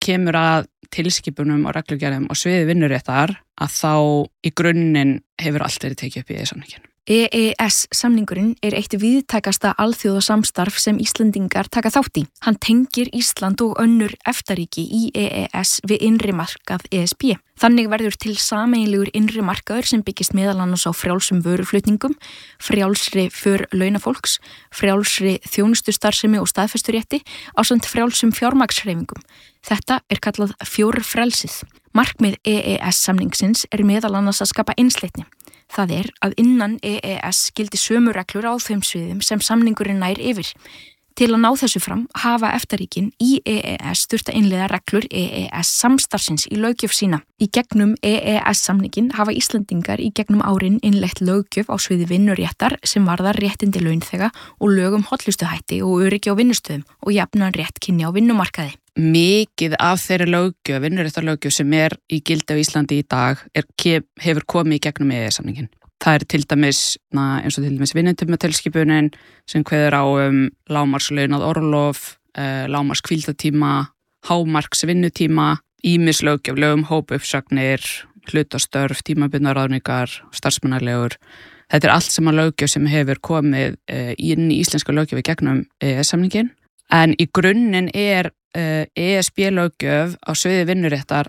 kemur að tilskipunum og reglugerðum og sviði vinnuréttar að þá í grunninn hefur allt verið tekið upp í EES-samninginn. EES-samningurinn er eitt víðtækasta alþjóðasamstarf sem Íslendingar taka þátt í. Hann tengir Ísland og önnur EFTA-ríki í EES við innri markað ESB. Þannig verður til sameiginlegur innri markaður sem byggist meðal annars á frjálsum vöruflutningum, frjálsri för launafólks, frjálsri þjónustustarfsemi og staðfesturétti ásamt frjálsum fjármagnshreyfingum. Þetta er kallað fjórfrelsið. Markmið EES-samningsins er meðal annars að skapa einsleitni. Það er að innan EES gildi sömu reglur á þeim sviðum sem samningurinn nær yfir. Til að ná þessu fram hafa EFTA-ríkin í EES þurft að innleiða reglur EES-samstarfsins í löggjöf sína. Í gegnum EES-samningin hafa Íslendingar í gegnum árin innleitt löggjöf á sviði vinnuréttar sem varðar réttindi launþega og lögum hollustuhætti og öryggi á vinnustöðum og jafnan rétt kynja á vinnumarkaði. Mikið af þeirri löggjöf, vinnuréttarlöggjöf sem er í gildi á Íslandi í dag hefur komið í gegnum EES-samningin. Það til dæmis, eins og til dæmis vinnutímatilskipunin sem kveður á lágmarkslaunað orlof, lágmarkshvíldartíma, hámarksvinnutíma, ýmis löggjöf, lögum hópuppsagnir, hlutastörf, tímabundnar ráðningar, starfsmannalegur. Þetta allt sem að löggjöf sem hefur komið inn í íslenska löggjöf í gegnum EES-samningin. En í grunninn er ESB-löggjöf á sviði vinnuréttar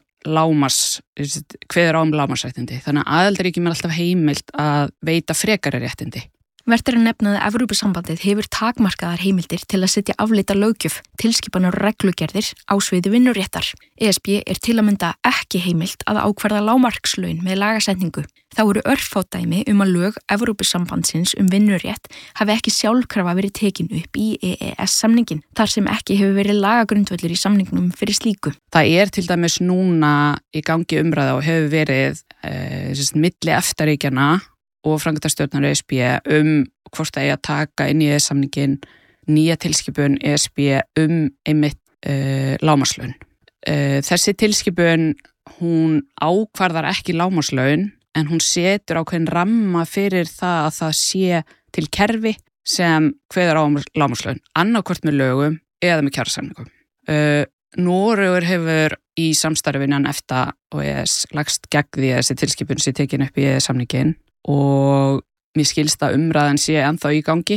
kveður á lágmarksréttindi. Þannig að aðildarríkjum er alltaf heimilt að veita frekari réttindi. Vert er að nefna að Evrópusambandið hefur takmarkaðar heimildir til að setja afleita löggjöf, tilskipanar og reglugerðir á sviði vinnuréttar. ESB er til að mynda ekki heimilt að ákvarða lágmarkslaun með lagasetningu. Þá eru örfádæmi að lög Evrópusambandsins vinnurétt hafi ekki sjálfkrafa verið tekin upp í EES-samningin, þar sem ekki hefur verið lagagrundvöllur í samningnum fyrir slíku. Það til dæmis núna í gangi umræða og hefur verið milli EFTA-ríkjanna og framkvæmdastjórnar ESB hvort það að taka inn í EES-samningin nýja tilskipun ESB einmitt lágmarkslaun. Þessi tilskipun, hún ákvarðar ekki lágmarkslaun, en hún setur ákveðin ramma fyrir það að það sé til kerfi sem kveður á lágmarkslaun, annarkvort með lögum eða með kjarasamningum. Noregur hefur í samstarfinnan EFTA og EES lagst gegn því að þessi tilskipun sé tekin upp í EES-samningin og mér skilst að umræðan sé ennþá í gangi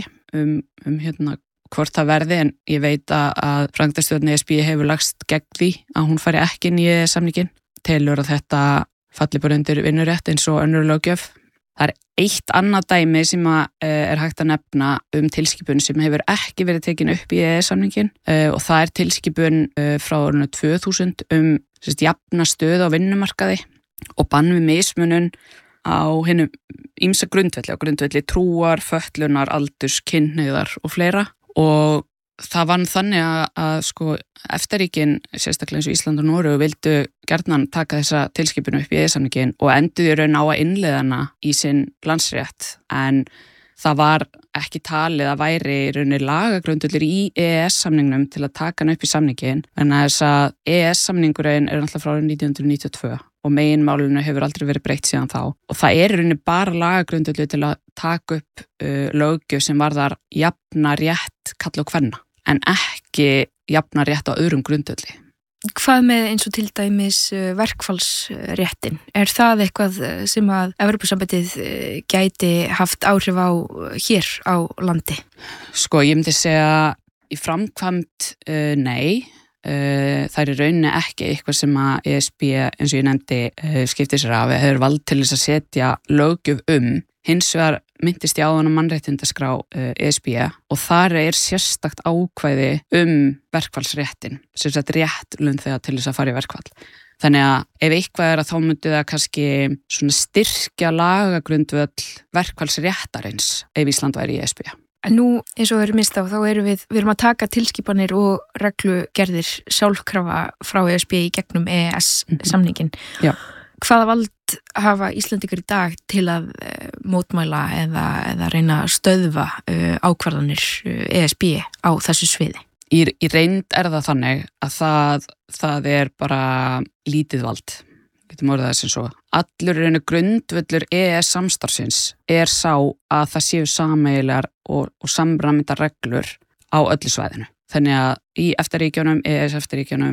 hvort það verði, en ég veit að framkvæmdastjórn ESB hefur lagst gegn því að hún fari ekki inn í EES-samningin, telur að þetta falli bara undir vinnurétt eins og önnur löggjöf. Það eitt annað dæmi sem er hægt að nefna tilskipun sem hefur ekki verið tekin upp í EES-samningin og það tilskipun frá árinu 2000 jafna stöðu á vinnumarkaði og bann við mismunun á hinum ýmsa grundvelli trúar, fötlunar, aldurs, kynhneigðar og fleira, og það var þannig að EFTA-ríkin, sérstaklega eins og Ísland og Noregur, vildu gjarnan taka þessa tilskipun upp í EES-samningin og enduðu raun á að innleiða hana í sinn landsrétt, en það var ekki talið að væri raunir lagagrundvöllur í EES-samningnum til að taka hann upp í samningin, en þess að EES-samningurinn er náttúrulega frá 1992 og meginmálinu hefur aldrei verið breytt síðan þá. Og það raunir bara lagagrundvöllur til að taka upp löggjöf sem varðar jafna rétt karla og kvenna, en ekki jafna rétt á öðrum grundvölli. Hvað með eins og til dæmis verkfallsréttin? Er það eitthvað sem að Evrópusambandið gæti haft áhrif á hér á landi? Ég myndi segja í framkvæmd nei. Það rauninni ekki eitthvað sem að ESB, eins og ég nefndi, skiptir sér af, hefur vald til þess að setja löggjöf hins vegar myndist ég áðan á mannréttindaskrá ESB og þar sérstakt ákvæði verkfallsréttin, sem sagt rétt launþega til þess að fara í verkfall. Þannig að ef eitthvað að þá myndi það kannski styrkja lagagrundvöll verkfallsréttarins ef Ísland væri í ESB. En nú, eins og minnst á, þá við erum að taka tilskipanir og reglugerðir sjálfkrafa frá ESB í gegnum EES-samningin. Já. Hvaða vald hafa Íslendingar í dag til að mótmæla eða reyna að stöðva ákvarðanir ESB á þessu sviði? Í reynd það þannig að það bara lítið vald. Getum orðað þess eins og allur grundvöllur EES-samstarfsins sá að það séu sameiginlegar og samræmdar reglur á öllu svæðinu. Þannig að í EFTA-ríkjunum, EES-EFTA-ríkjunum,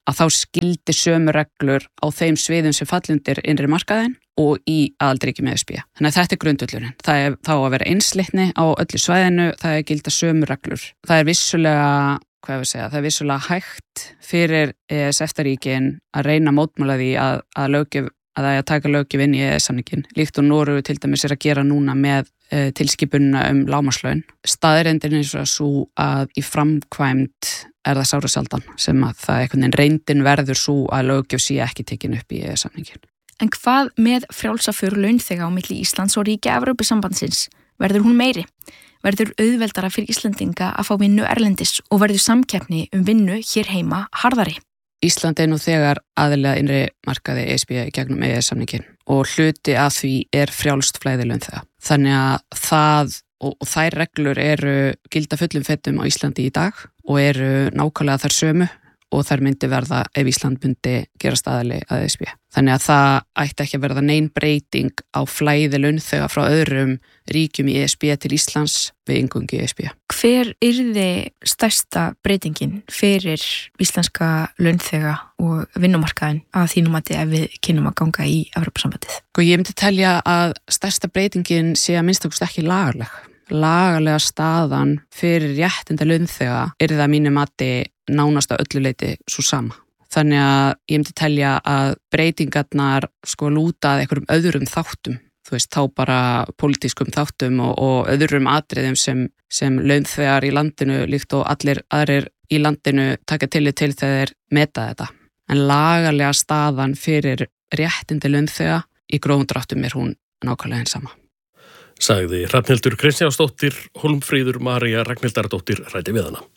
að þá skildi sömu reglur á þeim sviðum sem fallindir innri markaðin og í aðildarríkjum ESB. Þannig að þetta grundvöllurinn. Það er þá að vera einsleitni á öllu svæðinu, það er gilda sömu reglur. Það er vissulega hægt fyrir EES-EFTA-ríkin að reyna að mótmæla því að taka löggjöf inn í EES-samninginn, líkt og Noregur til dæmis að gera núna með tilskipunina lágmarkslaun. Staðreyndin er svo að í framkvæmd það sára sjaldan sem að það einhvern veginn reyndin verður svo að löggjöf sé ekki tekin upp í EES-samninginn. En hvað með frjálsa för launþega á milli Íslands og ríkja Evrópusambandsins? Verður hún meiri? Verður auðveldara fyrir Íslendinga að fá vinnu erlendis og verður samkeppni vinnu hér heima harðari? Ísland nú þegar aðilega innri markaði ESB í gegnum EES-samningin og hluti að því frjálst flæði launþega. Þannig að það og þær reglur gilda fullum fettum á Íslandi í dag og nákvæmlega þær sömu og þær myndi verða ef Ísland myndi gerast aðili að ESB. Þannig að það ætti ekki að verða nein breyting á flæði launþega frá öðrum ríkjum í ESB til Íslands við inngöngu í ESB. Hver yrði stærsta breytingin fyrir íslenska launþega og vinnumarkaðin að þínum mati ef við kynum að ganga í Evrópusambandið? Ég myndi telja að stærsta breytingin sé að minnst ekki lagalega staðan fyrir réttinda launþega yrði að mínu mati nánast að öllu leyti svo sama. Þannig að ég myndi telja að breytingarnar lúta að einhverjum öðrum þáttum, þá bara pólitískum þáttum og öðrum atriðum sem launþegar í landinu líkt og allir aðrir í landinu taka tillit til þegar þeir meta þetta. En lagalega staðan fyrir réttindi launþega í grófum dráttum hún nákvæmlega hinn sama. Sagði Hrafnhildur Kristjánsdóttir, Hólmfríður María Ragnhildardóttir ræddi við hana.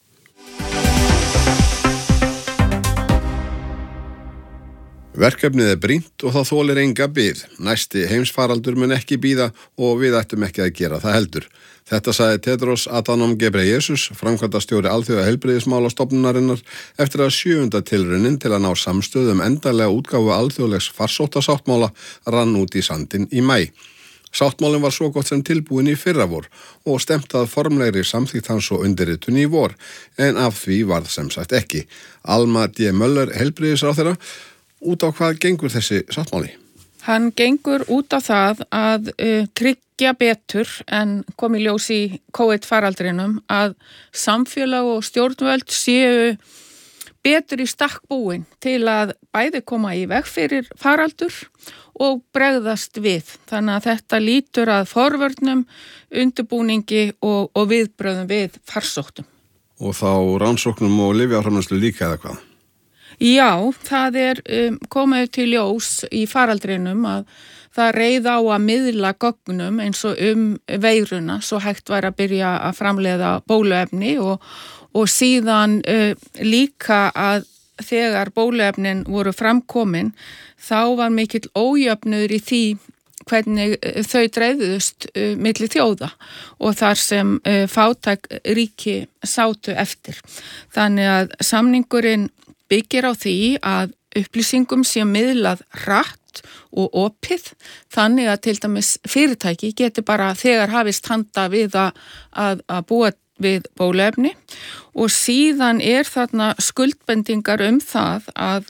Verkefnið brýnt og það þolir enga bið. Næsti heimsfaraldur mun ekki bíða og við ættum ekki að gera það heldur. Þetta sagði Tedros Adhanom Ghebreyesus, framkvæmdastjóri Alþjóðaheilbrigðismálastofnunarinnar, eftir að 7. tilraunin til að ná samstöðu endanlega útgáfu alþjóðlegs farsóttasáttmála rann út í sandinn í maí. Sáttmálinn var svo gott sem tilbúin í fyrravor og stemt að formlegri samþykkt hans og undirritun í vor, en af því varð sem sagt ekki. Alma D. Möller, heilbrigðisráðherra, út á hvað gengur þessi sáttmáli? Hann gengur út á það að tryggja betur en kom í ljós í COVID-faraldrinum að samfélag og stjórnvöld séu betur í stakk búin til að bæði koma í veg fyrir faraldur og bregðast við. Þannig að þetta lítur að forvörnum, undirbúningi og viðbröðum við farsóttum. Og þá rannsóknum og lyfjaframleiðslu líka eða hvað? Já, það komið til ljós í faraldrinum að það reið á að miðla gögnum eins og veiruna svo hægt væri að byrja að framleiða bóluefni og síðan líka að þegar bóluefnin voru framkomin þá var mikill ójöfnuður í því hvernig þau dreifðust milli þjóða og þar sem fátæk ríki sátu eftir. Þannig að samningurinn byggir á því að upplýsingum sé miðlað hratt og opið, þannig að til dæmis fyrirtæki geti bara þegar hafist handa við að búa við bóluefni og síðan þarna skuldbendingar það að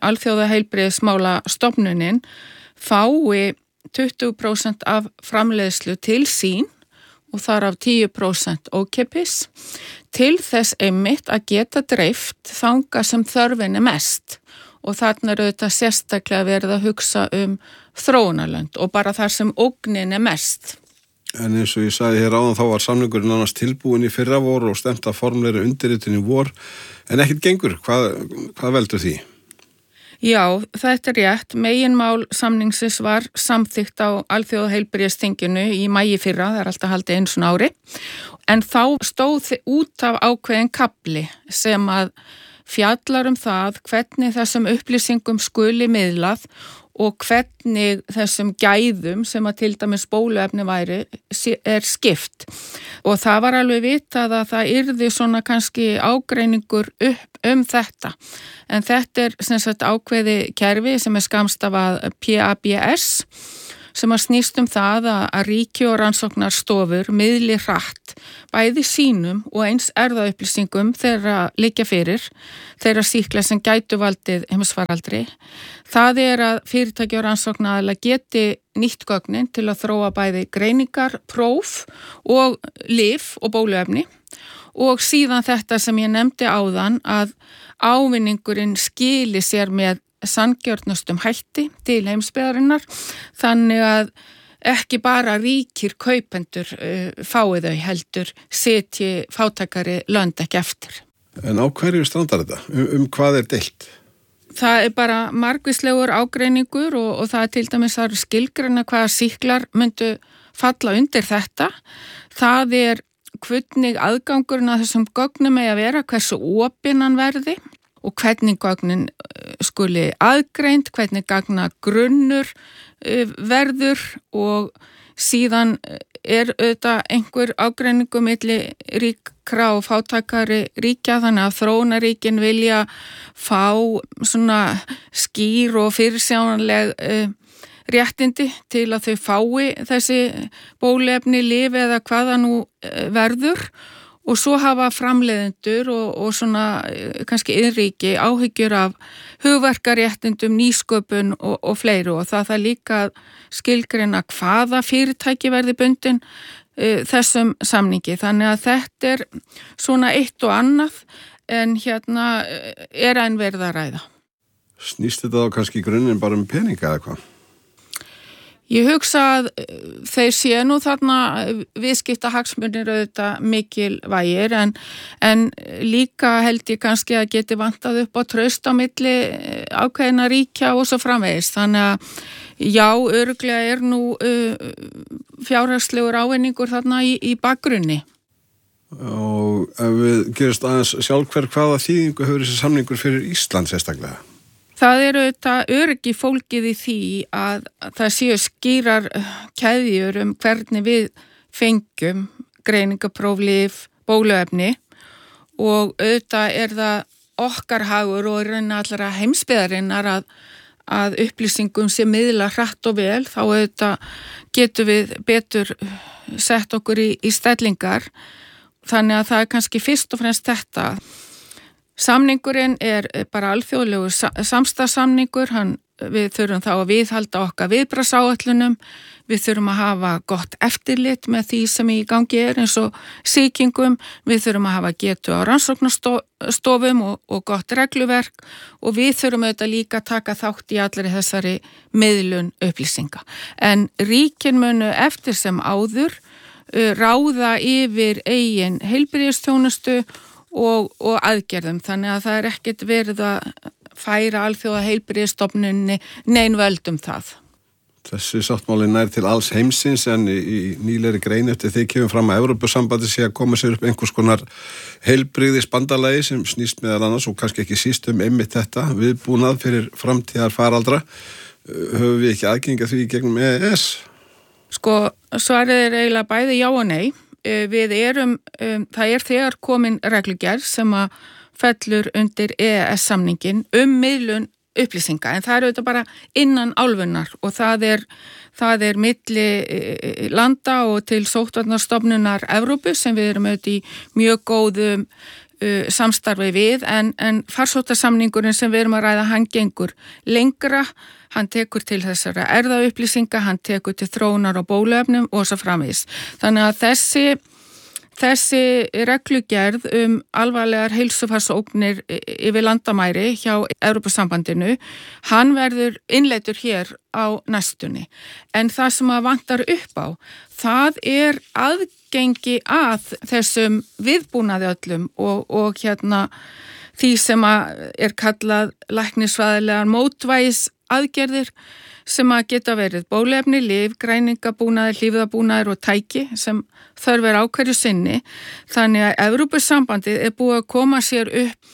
Alþjóðaheilbrigðismálastofnunin fái 20% af framleiðslu til sín og þar af 10% ókeypis til þess einmitt að geta dreift þanga sem þörfin mest og þarna auðvitað sérstaklega verið að hugsa þróunarlönd og bara þar sem ógnin mest. En eins og ég sagði hér áðan þá var samningurinn annars tilbúin í fyrravor og stemt að formlegri undirritun í vor en ekkert gengur. Hvað veldur því? Já, þetta rétt. Meginmál samningsins var samþykkt á Alþjóðaheilbrigðisþinginu í maí fyrra, það alltaf haldið einu svona ári, en þá stóð út af ákveðin kafli sem að fjallar það hvernig þessum upplýsingum skuli miðlað og hvernig þessum gæðum sem að til dæmis bóluefni væri skipt. Og það var alveg vitað að það yrði svona kannski ágreiningur upp þetta. En þetta sem sagt ákveði kerfi sem skammstafað PABS sem að snýst það að ríki og rannsóknarstofur miðli hratt bæði sínum og eins erfðaupplýsingum þeirra liggja fyrir, þeirra sýkla sem gætu valdið heimsfaraldri. Það að fyrirtæki og rannsóknaraðilar geti nýtt gögnin til að þróa bæði greiningar, próf og lyf og bóluefni og síðan þetta sem ég nefndi áðan að ávinningurinn skili sér með sanngjörnustum hætti til heimsbyggðarinnar þannig að ekki bara ríkir kaupendur fái þau heldur setji fátækari lönd ekki eftir. En á hverju strandar þetta? Hvað deilt? Það bara margvíslegur ágreiningur og það til dæmis að skilgreina hvaða sýklar myndu falla undir þetta. Það hvernig aðgangurinn að þessum gögnum að vera, hversu opinn hann verði og hvernig gögnin skuli aðgreind, hvernig gagnagrunnur verður og síðan auðvitað einhver ágreiningu milli ríkra og fátækari ríkja þannig að þróunaríkin vilja fá svona skýr og fyrirsjáanleg réttindi til að þau fái þessi bóluefni, lyf eða hvaða nú verður og svo hafa framleiðendur og svona kannski innríki áhyggjur af hugverkaréttindum, nýsköpun og fleiru og það líka skilgreina hvaða fyrirtæki verði bundin þessum samningi. Þannig að þetta svona eitt og annað en hérna enn verið að ræða. Snýst þetta þá kannski í grunninn bara peninga eða hvað? Ég hugsa að þeir séu nú þarna viðskiptahagsmunir auðvitað mikilvægir en líka held ég kannski að geti vantað upp á traust á milli ákveðina ríkja og svo framvegis. Þannig að já, örugglega nú fjárhagslegur ávinningur þarna í bakgrunni. Og ef við gerist aðeins sjálfhver hvaða þýðingu hefur þessi samningur fyrir Ísland sérstaklega? Það auðvitað öryggi fólgið í því að það séu skýrar keðjur hvernig við fengjum greiningapróf, lyf, bóluefni og auðvitað það okkar hagur og reyna allra heimsbyggðarinnar að upplýsingum sé miðla hratt og vel þá auðvitað getum við betur sett okkur í stellingar þannig að það kannski fyrst og fremst þetta. Samningurinn bara alþjóðlegur samstarfssamningur, við þurfum þá að viðhalda okkar viðbragðsáætlunum, við þurfum að hafa gott eftirlit með því sem í gangi eins og sýkingum, við þurfum að hafa getu á rannsóknarstofum og gott regluverk og við þurfum auðvitað líka að taka þátt í allri þessari miðlun upplýsinga. En ríkin munu eftir sem áður ráða yfir eigin heilbrigðisþjónustu og aðgerðum þannig að það ekkert verið að færa alþjóða heilbrigðisstofnunni nein völd það. Þessi sáttmáli nær til alls heimsins en í nýlegri grein eftir því kemur fram að Evrópusambandið sé að koma sér upp einhvers konar heilbrigðisbandalagi sem snýst meðal annars og kannski ekki síst einmitt þetta viðbúnað fyrir framtíðar faraldra. Höfum við ekki aðgengi að því gegnum EES? Sko, svarið eiginlega bæði já og nei. Við það þegar komin reglugerð sem að fellur undir EES-samningin miðlun upplýsinga en það auðvitað bara innan álfunnar og það milli landa og til sóttvarnastofnunar Evrópu sem við erum auðvitað í mjög góðum samstarfi við en farsóttasamningurinn sem við erum að ræða hann gengur lengra, hann tekur til þessara erfðaupplýsinga, hann tekur til þróunar og bóluefnum og svo framvegis. Þannig að þessi reglugerð alvarlegar heilsufarsógnir yfir landamæri hjá Evrópusambandinu, hann verður innleiddur hér á næstunni. En það sem að vantar upp á, það aðgengi að þessum viðbúnaði öllum og því sem að kallað læknisfræðilegar mótvægis aðgerðir sem að geta verið bóluefni, lyf, græningabúnaðir, hlífðabúnaðir og tæki sem þörf á hverju sinni. Þannig að Evrópusambandið búið að koma sér upp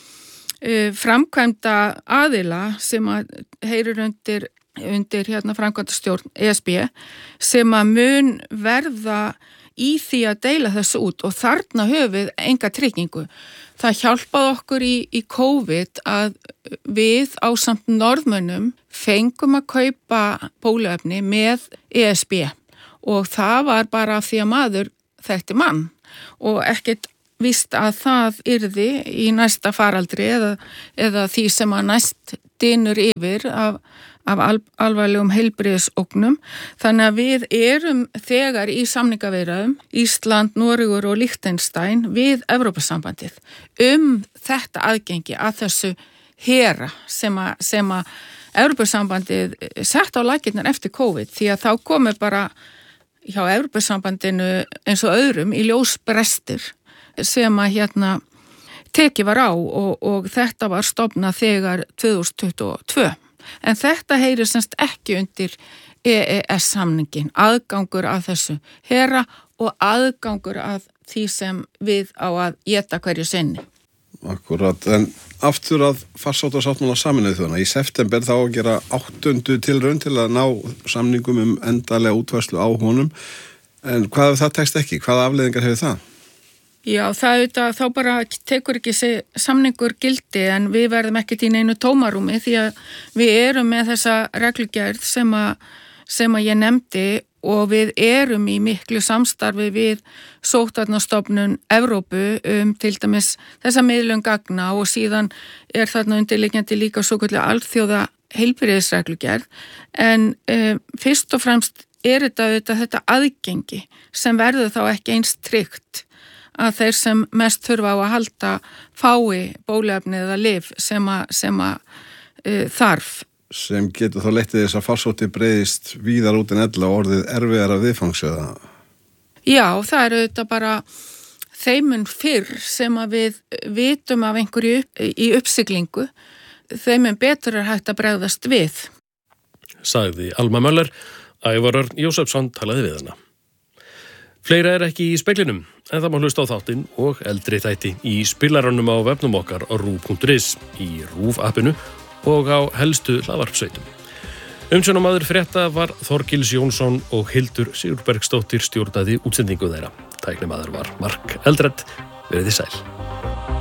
framkvæmda aðila sem að heyrir undir framkvæmdastjórn ESB sem að mun verða í því að deila þessu út og þarna höfum við enga tryggingu. Það hjálpaði okkur í COVID að við ásamt Norðmönnum fengum að kaupa bóluefni með ESB og það var bara af því að maður þekkti mann og ekkert víst að það yrði í næsta faraldri eða því sem að næst dynur yfir af alvarlegum heilbrigðisógnum. Þannig að við erum þegar í samningaviðræðum Ísland, Noregur og Liechtenstein við Evrópusambandið þetta aðgengi að þessu HERA sem að Evrópusambandið sett á lakirnar eftir COVID því að þá komu bara hjá Evrópusambandinu eins og öðrum í ljósbrestir sem að tekið var á og þetta var stofnað þegar 2022. En þetta heyrir semst ekki undir EES-samningin, aðgangur að þessu HERA og aðgangur að því sem við á að éta hverju sinni. Akkurat, en aftur að farsóttasáttmála Sameinuðu þjóðanna. Í september þá að gera 8. tilraun til að ná samningum endanlega útfærslu á honum. En hvað ef það tekst ekki? Hvaða afleiðingar hefur það? Já, þá bara tekur ekki samningur gildi en við verðum ekkert í neinu tómarúmi því að við erum með þessa reglugerð sem að ég nefndi og við erum í miklu samstarfi við Sóttvarnastofnun Evrópu til dæmis þessa miðlun gagna og síðan þarna undirliggjandi líka svokölluð alþjóða heilbrigðisreglugerð en fyrst og fremst þetta aðgengi sem verður þá ekki eins tryggt að þeir sem mest þurfa á að halda fái bóluefni eða lyf sem að þarf. Sem getur þá leitt þess að farsótti breiðist víðar út en ella og orðið erfiðara viðfangsöða? Já, það þetta bara þeimun fyrr sem að við vitum af einhverju í uppsiglingu, þeimun betur hægt að bregðast við. Sagði Alma Möller, Ævar Örn Jósefsson talaði við hana. Fleira ekki í speglinum, en það má hlusta á þáttinn og eldri þætti í spilaranum á vefnum okkar á RÚV.is, í RÚV-appinu og á helstu hlaðvarpsveitum. Umsjónarmaður frétta var Þorgils Jónsson og Hildur Sigurbergsdóttir stjórnaði útsendingu þeirra. Tæknimaður var Mark Eldred. Verið þið sæl.